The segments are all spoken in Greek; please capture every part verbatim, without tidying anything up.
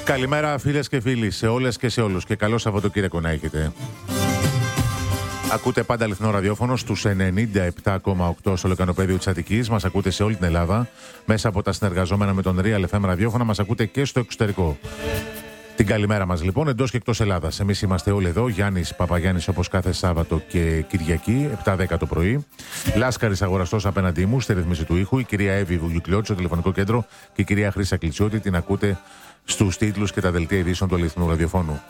Καλημέρα φίλες και φίλοι, σε όλες και σε όλους και καλό Σαββατοκύριακο να έχετε. Ακούτε πάντα αληθινό ραδιόφωνο στους ενενήντα επτά κόμμα οκτώ στο λεκανοπέδιο της Αττικής. Μας ακούτε σε όλη την Ελλάδα, μέσα από τα συνεργαζόμενα με τον Real εφ εμ ραδιόφωνα, μας ακούτε και στο εξωτερικό. Την καλημέρα μας λοιπόν, εντός και εκτός Ελλάδας. Εμείς είμαστε όλοι εδώ, Γιάννης Παπαγιάννης όπως κάθε Σάββατο και Κυριακή, επτά δέκα το πρωί. Λάσκαρης αγοραστός απέναντί μου, στη ρυθμίση του ήχου, η κυρία Εύη Βουγιουκλιώτη στο τηλεφωνικό κέντρο και η κυρία Χρύσα Κλητσιώτη. Την ακούτε στους τίτλους και τα δελτία ειδήσεων του αληθινού ραδιοφώνου.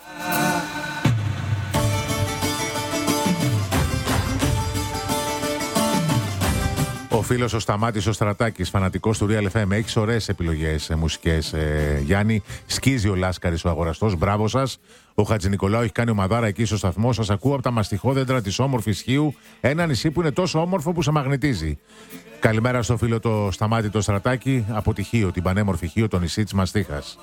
Ο φίλος ο Σταμάτης ο Στρατάκης, φανατικός του Real εφ εμ, έχει ωραίες επιλογές ε, μουσικές. Ε, Γιάννη, σκίζει ο Λάσκαρης ο αγοραστός, μπράβο σας. Ο Χατζηνικολάου έχει κάνει ομαδάρα εκεί στο σταθμό. Σας ακούω από τα μαστιχόδεντρα της όμορφης Χίου, ένα νησί που είναι τόσο όμορφο που σε μαγνητίζει. Καλημέρα στο φίλο το Σταμάτη το Στρατάκη, από τη Χίο, την πανέμορφη Χίο, το νησί της Μαστίχας.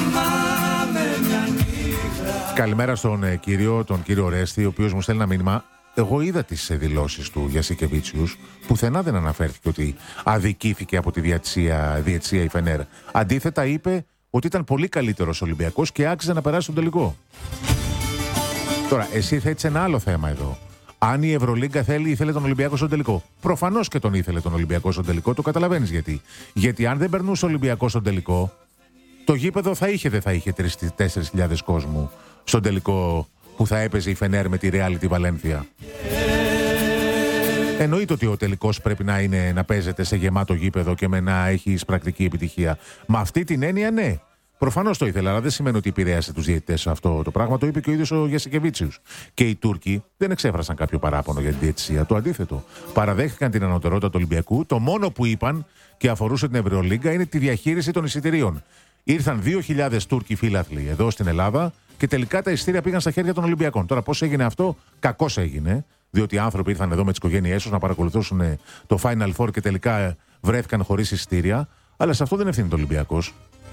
Καλημέρα στον ε, κύριο, τον κύριο Ρέστη, ο οποίος μου στέλνει ένα μήνυμα. Εγώ είδα τις δηλώσεις του Γιασικεβίτσιους, πουθενά δεν αναφέρθηκε ότι αδικήθηκε από τη διαιτησία, διαιτησία η Φενέρ. Αντίθετα είπε ότι ήταν πολύ καλύτερος Ολυμπιακός και άξιζε να περάσει τον τελικό. Τώρα, εσύ θέτεις ένα άλλο θέμα εδώ. Αν η Ευρωλίγκα θέλει, ήθελε τον Ολυμπιακό στον τελικό. Προφανώς και τον ήθελε τον Ολυμπιακό στον τελικό, το καταλαβαίνεις γιατί. Γιατί αν δεν περνούσε ο Ολυμπιακός στον τελικό, το γήπεδο θα είχε, δεν θα είχε τρεις με τέσσερις χιλιάδες κόσμου στον τελικό που θα έπαιζε η Φενέρ με τη Real τη Βαλένθια. Εννοείται ότι ο τελικός πρέπει να, είναι, να παίζεται σε γεμάτο γήπεδο και με να έχει εισπρακτική επιτυχία. Με αυτή την έννοια, ναι. Προφανώς το ήθελα, αλλά δεν σημαίνει ότι επηρέασε τους διαιτητές αυτό το πράγμα. Το είπε και ο ίδιος ο Γιασικεβίτσιους. Και οι Τούρκοι δεν εξέφρασαν κάποιο παράπονο για την διαιτησία. Το αντίθετο. Παραδέχτηκαν την ανωτερότητα του Ολυμπιακού. Το μόνο που είπαν και αφορούσε την Ευρωλίγκα είναι τη διαχείριση των εισιτηρίων. Ήρθαν δύο χιλιάδες Τούρκοι φίλαθλοι εδώ στην Ελλάδα. Και τελικά τα εισιτήρια πήγαν στα χέρια των Ολυμπιακών. Τώρα, πώς έγινε αυτό, κακώς έγινε. Διότι οι άνθρωποι ήρθαν εδώ με τις οικογένειές τους να παρακολουθήσουν το Final Four και τελικά βρέθηκαν χωρίς εισιτήρια. Αλλά σε αυτό δεν ευθύνει το Ολυμπιακός.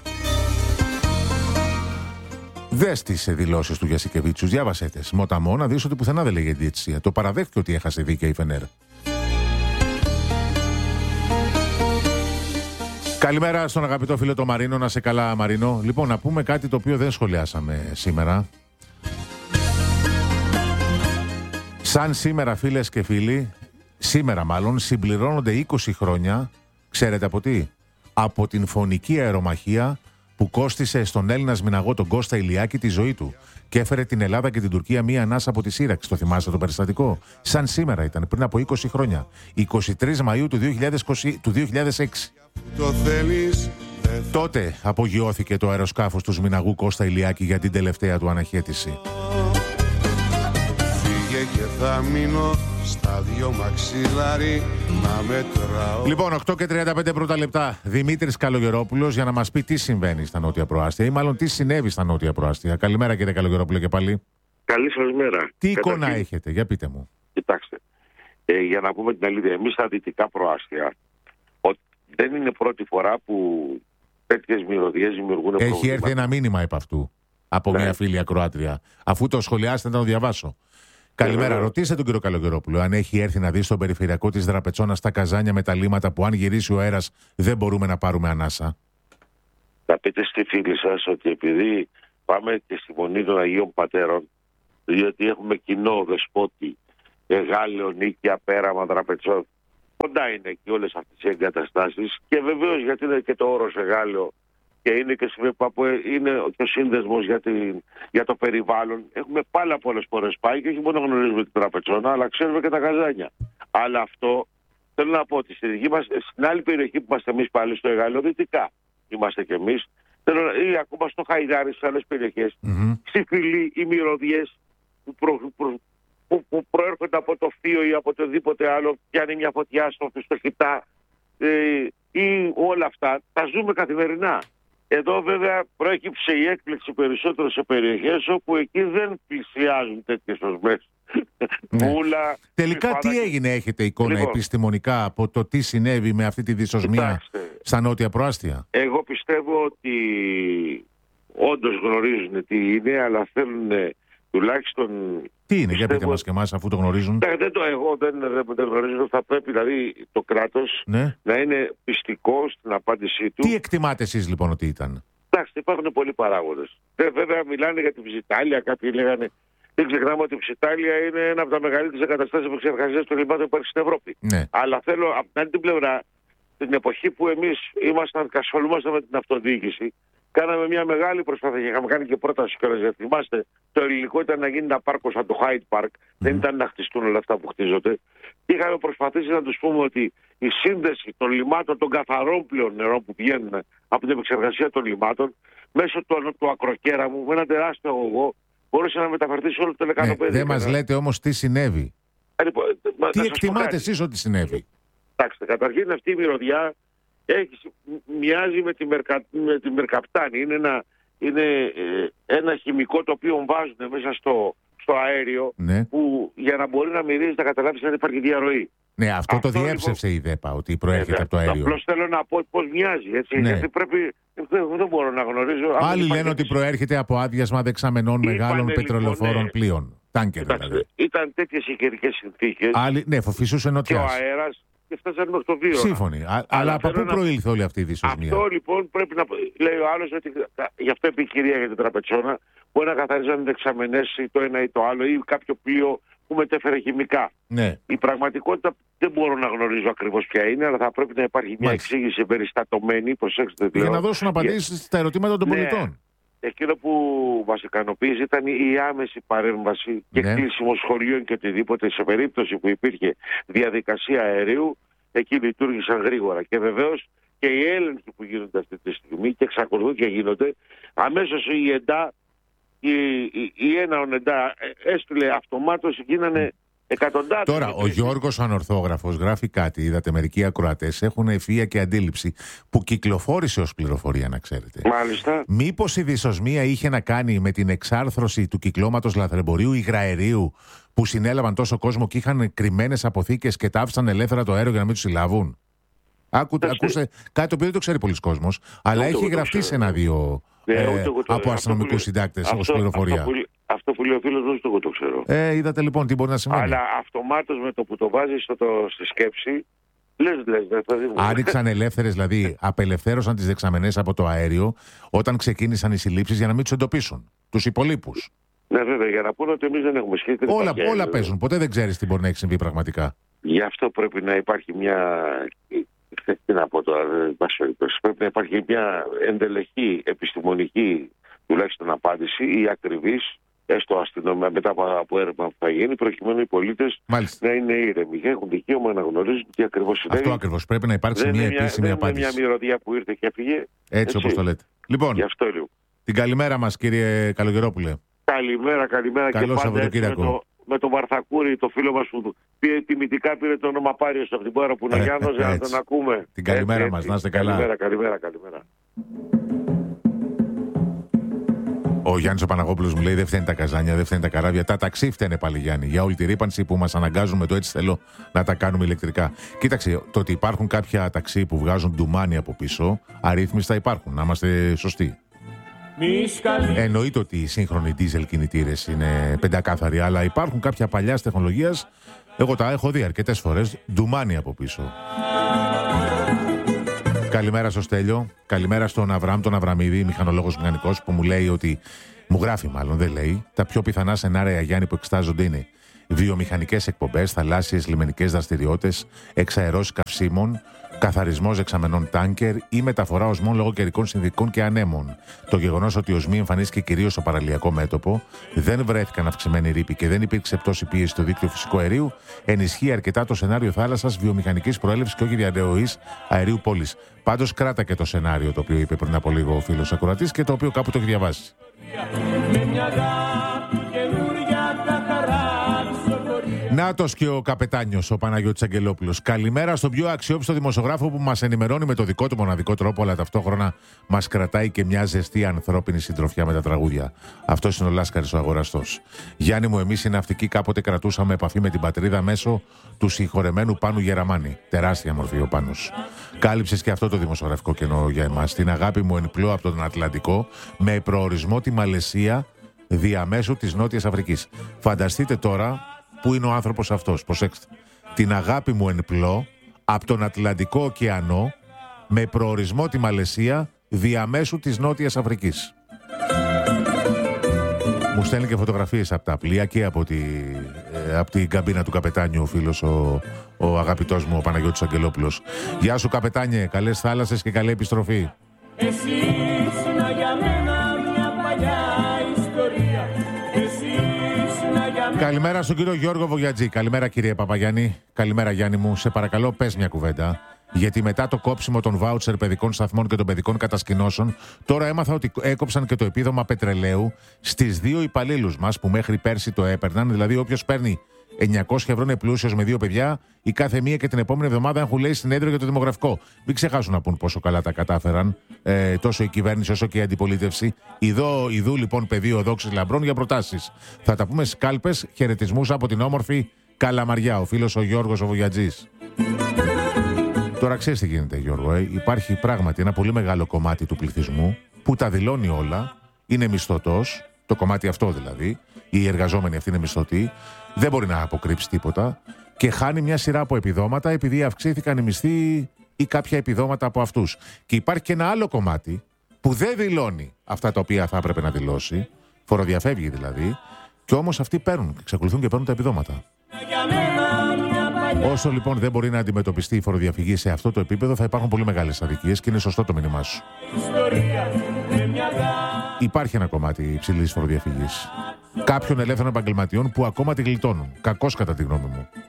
Δες τις δηλώσεις του Γιασικεβίτσιους, διάβασέ τες. Μοταμό να δεις ότι πουθενά δεν λέγεται διαιτησία. Το παραδέχτηκε ότι έχασε δίκαια η Φενέρ. Καλημέρα στον αγαπητό φίλο το Μαρίνο, να σε καλά Μαρίνο. Λοιπόν, να πούμε κάτι το οποίο δεν σχολιάσαμε σήμερα. Σαν σήμερα φίλες και φίλοι, σήμερα μάλλον, συμπληρώνονται είκοσι χρόνια, ξέρετε από τι? Από την φωνική αερομαχία που κόστισε στον Έλληνα σμηναγό τον Κώστα Ηλιάκη τη ζωή του και έφερε την Ελλάδα και την Τουρκία μία ανάσα από τη σύραξη. Το θυμάστε το περιστατικό? Σαν σήμερα ήταν, πριν από είκοσι χρόνια. εικοστή τρίτη Μαΐου του δύο χιλιάδες έξι. Το θέλεις, τότε απογειώθηκε το αεροσκάφος του σμηναγού Κώστα Ηλιάκη για την τελευταία του αναχέτηση. Φύγε και θα μείνω στα δυο μαξιλάρι να μετράω. Λοιπόν, οκτώ και τριάντα πέντε πρώτα λεπτά. Δημήτρης Καλογερόπουλος για να μας πει τι συμβαίνει στα νότια προάστια ή μάλλον τι συνέβη στα νότια προάστια. Καλημέρα κύριε Καλογερόπουλο και πάλι. Καλή σας μέρα. Τι εικόνα Καταρχήν, έχετε, για πείτε μου. Κοιτάξτε, ε, για να πούμε την αλήθεια, εμείς στα δυτικά προάστια ότι δεν είναι πρώτη φορά που τέτοιες μυρωδιές δημιουργούν προβλήματα. Έχει έρθει ένα μήνυμα επ' αυτού από ναι. μια φίλη ακροάτρια. Αφού το σχολιάσετε να το διαβάσω. Καλημέρα. Ρωτήστε τον κύριο Καλογερόπουλο αν έχει έρθει να δει στον περιφερειακό της Δραπετσόνας τα καζάνια με τα λίματα που αν γυρίσει ο αέρας δεν μπορούμε να πάρουμε ανάσα. Θα πείτε στη φίλη σας ότι επειδή πάμε και στη Μονή των Αγίων Πατέρων, διότι έχουμε κοινό Δεσπότη, Γάλεο, Νίκαια, Πέραμα, Δραπετσόν, κοντά είναι και όλες αυτές οι εγκαταστάσεις και βεβαίως γιατί είναι και το όρος Εγάλεο και είναι και, είναι και ο σύνδεσμος για, την, για το περιβάλλον. Έχουμε πάρα πολλές φορές πάει και όχι μόνο γνωρίζουμε την Τραπετσόνα, αλλά ξέρουμε και τα καζάνια. Αλλά αυτό θέλω να πω ότι στη δική μας, στην άλλη περιοχή που είμαστε εμείς πάλι στο Εγάλεο, δυτικά είμαστε κι εμείς, ή ακόμα στο Χαϊδάρι, σε άλλες περιοχές, mm-hmm. στη Φυλή, οι μυρωδιές που, προ, προ, που, που προέρχονται από το Φίο ή από οτιδήποτε άλλο, πιάνει μια φωτιά στο, στο Χιτά ε, ή όλα αυτά, τα ζούμε καθημερινά. Εδώ βέβαια προέκυψε η έκπληξη περισσότερο σε περιοχές όπου εκεί δεν πλησιάζουν τέτοιες οσμές. Ναι. Μούλα, τελικά τι έγινε, έχετε εικόνα λοιπόν, επιστημονικά από το τι συνέβη με αυτή τη δυσοσμία κοιτάξτε, στα νότια προάστια? Εγώ πιστεύω ότι όντως γνωρίζουν τι είναι, αλλά θέλουν τουλάχιστον... Τι είναι, πιστεύω... για πείτε μας και εμάς αφού το γνωρίζουν. Ναι, δεν το εγώ δεν, δεν, δεν γνωρίζω, θα πρέπει δηλαδή το κράτος ναι. να είναι πιστικό στην απάντησή του. Τι εκτιμάτε εσείς λοιπόν ότι ήταν? Εντάξει, υπάρχουν πολλοί παράγοντες. Βέβαια, μιλάνε για την Ψιτάλια, κάποιοι λέγανε. Δεν ξεχνάμε ότι η Ψιτάλια είναι ένα από τα μεγαλύτερες εγκαταστάσεις επεξεργασίας των λιμάτων που υπάρχει στην Ευρώπη. Ναι. Αλλά θέλω από την άλλη την πλευρά, την εποχή που εμείς ήμασταν και ασχολούμασταν με την αυτοδιοίκηση, κάναμε μια μεγάλη προσπάθεια και είχαμε κάνει και πρόταση κιόλας. Γιατί θυμάστε, το ελληνικό ήταν να γίνει ένα πάρκο σαν το Hyde Park, mm. δεν ήταν να χτιστούν όλα αυτά που χτίζονται. Και είχαμε προσπαθήσει να τους πούμε ότι η σύνδεση των λιμάτων, των καθαρών πλέον νερών που πηγαίνουν από την επεξεργασία των λιμάτων, μέσω του, του ακροκέραμου, με ένα τεράστιο αγωγό, μπορούσε να μεταφερθεί σε όλο το λεκανοπέδιο. Ναι, δεν μας λέτε όμως τι συνέβη. Ε, λοιπόν, τι εκτιμάτε εσείς ότι συνέβη? Κοιτάξτε, καταρχήν αυτή η μυρωδιά έχει, μοιάζει με τη, μερκα, με τη μερκαπτάνη. Είναι, ένα, είναι ε, ένα χημικό το οποίο βάζουν μέσα στο, στο αέριο, ναι. που για να μπορεί να μυρίζει να καταλάβει αν υπάρχει διαρροή. Ναι, αυτό, αυτό το διέψευσε λοιπόν, η ΔΕΠΑ, ότι προέρχεται ε, από το αέριο. Απλώς θέλω να πω πώς μοιάζει, έτσι. Ναι. Γιατί πρέπει. Δεν μπορώ να γνωρίζω. Άλλοι λένε ότι προέρχεται από άδειασμα δεξαμενών μεγάλων πετρελαιοφόρων λοιπόν, ναι. πλοίων. Τάνκερ δηλαδή. Ήταν τέτοιες οι καιρικές συνθήκες. Άλλοι, ναι, φυσούσε νοτιάς. Και ο αέρας και φτάσανε μέχρι το βίωνα. Σύμφωνοι. Α, αλλά από πού προήλθε όλη αυτή η δυσοσμία? Αυτό λοιπόν πρέπει να. Λέει ο άλλος ότι. Γι' αυτό είπε η κυρία για την τραπετσόνα. Μπορεί να καθαρίζανε δεξαμενές ή το ένα ή το άλλο ή κάποιο πλοίο που μετέφερε χημικά. Ναι. Η πραγματικότητα δεν μπορώ να γνωρίζω ακριβώς ποια είναι, αλλά θα πρέπει να υπάρχει μια Μάλιστα. εξήγηση περιστατωμένη. Προσέξτε τι λέω. Για να δώσουν απαντήσεις για... στα ερωτήματα των ναι. πολιτών. Εκείνο που μας ικανοποίησε ήταν η άμεση παρέμβαση και ναι. κλείσιμο σχολείων και οτιδήποτε. Σε περίπτωση που υπήρχε διαδικασία αερίου, εκεί λειτουργήσαν γρήγορα. Και βεβαίως και οι έλεγχοι που γίνονται αυτή τη στιγμή και εξακολουθούν και γίνονται, αμέσως η ΕΝΤΑ, η, η, η έναον ΕΝΤΑ έστειλε αυτομάτως, γίνανε εκατοντάδες. Τώρα, ο Γιώργος Ανορθόγραφος γράφει κάτι, είδατε μερικοί ακροατές έχουν ευφυΐα και αντίληψη που κυκλοφόρησε ως πληροφορία, να ξέρετε. Μάλιστα. Μήπως η δυσοσμία είχε να κάνει με την εξάρθρωση του κυκλώματος λαθρεμπορίου υγραερίου που συνέλαβαν τόσο κόσμο και είχαν κρυμμένες αποθήκες και τα άφησαν ελεύθερα το αέριο για να μην τους συλλάβουν? Άκου, ακούσε κάτι το οποίο δεν το ξέρει πολλοί κόσμος, αλλά έχει γραφτεί σε ένα-δύο ναι, ε, από αστυνομικούς συντάκτες ως πληροφορία. Αυτό που, αυτό που λέει ο φίλος μου, εγώ το ξέρω. Ε, είδατε λοιπόν τι μπορεί να σημαίνει. Αλλά αυτομάτως με το που το βάζεις στο, το, στη σκέψη, λες, λες, λες. Άνοιξαν ελεύθερες, δηλαδή απελευθέρωσαν τις δεξαμενές από το αέριο όταν ξεκίνησαν οι συλλήψεις για να μην τους εντοπίσουν, τους υπολείπους. Ναι, βέβαια, για να πούνε ότι εμείς δεν έχουμε σχέση. Όλα, όλα παίζουν, ποτέ δεν ξέρεις τι μπορεί να έχει συμβεί πραγματικά. Γι' αυτό πρέπει να υπάρχει μια. Τι να πω τώρα, πρέπει να υπάρχει μια εντελεχή επιστημονική τουλάχιστον απάντηση ή ακριβής, έστω αστυνομία μετά από έρευνα που θα γίνει, προκειμένου οι πολίτες να είναι ήρεμοι. Έχουν δικαίωμα να γνωρίζουν τι ακριβώς συνέβη. Αυτό ακριβώς. Πρέπει να υπάρξει δεν μια μια, επίσημη δεν απάντηση. Δεν είναι μια μυρωδιά που ήρθε και έφυγε. Έτσι, έτσι όπως το λέτε. Λοιπόν, αυτό λέω. Την καλημέρα μας, κύριε Καλογερόπουλε. Καλημέρα, καλημέρα. Καλό Σαββατοκύριακο. Με τον Βαρθακούρη, το φίλο μας που πήρε, τιμητικά πήρε το όνομα Πάριος από την πόρα που είναι ο Γιάννος, για να τον ακούμε. Την καλημέρα μας, να είστε καλά. Καλημέρα, καλημέρα, καλημέρα. Ο Γιάννης ο Παναγόπουλος μου λέει: δεν φταίνει τα καζάνια, δεν φταίνει τα καράβια. Τα ταξί φταίνε πάλι, Γιάννη. Για όλη τη ρήπανση που μας αναγκάζουν με το έτσι θέλω να τα κάνουμε ηλεκτρικά. Κοίταξε, το ότι υπάρχουν κάποια ταξί που βγάζουν ντουμάνι από πίσω, αρρύθμιστα υπάρχουν. Να είμαστε σωστοί. Εννοείται ότι οι σύγχρονοι ντίζελ κινητήρες είναι πεντακάθαροι, αλλά υπάρχουν κάποια παλιά τεχνολογίας. Εγώ τα έχω δει αρκετές φορές. Ντουμάνι από πίσω. Καλημέρα στο Στέλιο. Καλημέρα στον Αβραμ, τον Αβραμίδη, μηχανολόγος μηχανικός, που μου λέει ότι. Μου γράφει μάλλον, δεν λέει. Τα πιο πιθανά σενάρια, Γιάννη, που εξετάζονται είναι βιομηχανικές εκπομπές, θαλάσσιες λιμενικές δραστηριότητες, εξαερώσεις καυσίμων, καθαρισμός δεξαμενών τάνκερ ή μεταφορά οσμών λόγω καιρικών συνθηκών και ανέμων. Το γεγονός ότι οι οσμοί εμφανίστηκε κυρίως στο παραλιακό μέτωπο, δεν βρέθηκαν αυξημένη ρήπη και δεν υπήρξε πτώση πίεση στο δίκτυο φυσικού αερίου, ενισχύει αρκετά το σενάριο θάλασσας βιομηχανικής προέλευσης και όχι διαρροής αερίου πόλης. Πάντως, κράτα και το σενάριο το οποίο είπε πριν από λίγο ο φίλος ακροατής και το οποίο κάπου το έχει διαβάσει. Νάτος και ο καπετάνιος, ο Παναγιώτης Αγγελόπουλος. Καλημέρα στον πιο αξιόπιστο δημοσιογράφο που μας ενημερώνει με το δικό του μοναδικό τρόπο, αλλά ταυτόχρονα μας κρατάει και μια ζεστή ανθρώπινη συντροφιά με τα τραγούδια. Αυτός είναι ο Λάσκαρης ο αγοραστός. Γιάννη μου, εμείς οι ναυτικοί κάποτε κρατούσαμε επαφή με την πατρίδα μέσω του συγχωρεμένου Πάνου Γεραμάνη. Τεράστια μορφή ο Πάνος. Κάλυψες και αυτό το δημοσιογραφικό κενό για εμάς. Την αγάπη μου εν πλώ από τον Ατλαντικό, με προορισμό τη Μαλαισία διαμέσου της Νότιας Αφρικής. Φανταστείτε τώρα. Πού είναι ο άνθρωπος αυτός, προσέξτε. Την αγάπη μου εν πλώ από τον Ατλαντικό ωκεανό με προορισμό τη Μαλαισία διαμέσου της Νότιας Αφρικής. Μου στέλνει και φωτογραφίες από τα πλοία και από, τη, ε, από την καμπίνα του καπετάνιου ο φίλος, ο, ο αγαπητός μου, ο Παναγιώτης Αγγελόπουλος. Γεια σου καπετάνιε, καλές θάλασσες και καλή επιστροφή. Εσύ ήσουν για μένα μια παλιά ιστορία. Εσύ ήσουν για μένα... Καλημέρα στον κύριο Γιώργο Βογιατζή. Καλημέρα κύριε Παπαγιάννη. Καλημέρα Γιάννη μου. Σε παρακαλώ πες μια κουβέντα. Γιατί μετά το κόψιμο των βάουτσερ παιδικών σταθμών και των παιδικών κατασκηνώσεων, τώρα έμαθα ότι έκοψαν και το επίδομα πετρελαίου στις δύο υπαλλήλους μας που μέχρι πέρσι το έπαιρναν. Δηλαδή, όποιος παίρνει εννιακόσια ευρώ είναι πλούσιος με δύο παιδιά, η κάθε μία και την επόμενη εβδομάδα έχουν λέει συνέδριο για το δημογραφικό. Μην ξεχάσουν να πούν πόσο καλά τα κατάφεραν ε, τόσο η κυβέρνηση όσο και η αντιπολίτευση. Ιδώ, ιδού λοιπόν πεδίο δόξης λαμπρών για προτάσεις. Θα τα πούμε σκάλπες, χαιρετισμούς από την όμορφη Καλαμαριά, ο φίλος ο Γιώργος ο Βογιατζής. Τώρα ξέρεις τι γίνεται, Γιώργο. Ε? Υπάρχει πράγματι ένα πολύ μεγάλο κομμάτι του πληθυσμού που τα δηλώνει όλα, είναι μισθωτός, το κομμάτι αυτό δηλαδή, οι εργαζόμενοι αυτοί είναι μισθωτοί, δεν μπορεί να αποκρύψει τίποτα και χάνει μια σειρά από επιδόματα επειδή αυξήθηκαν οι μισθοί ή κάποια επιδόματα από αυτούς. Και υπάρχει και ένα άλλο κομμάτι που δεν δηλώνει αυτά τα οποία θα έπρεπε να δηλώσει, φοροδιαφεύγει δηλαδή, και όμως αυτοί παίρνουν, εξακολουθούν και παίρνουν τα επιδόματα. Όσο λοιπόν δεν μπορεί να αντιμετωπιστεί η φοροδιαφυγή σε αυτό το επίπεδο, θα υπάρχουν πολύ μεγάλες αδικίες και είναι σωστό το μήνυμά σου. Υπάρχει ένα κομμάτι υψηλής φοροδιαφυγής κάποιων ελεύθερων επαγγελματιών που ακόμα τη γλιτώνουν. Κακώς κατά τη γνώμη μου.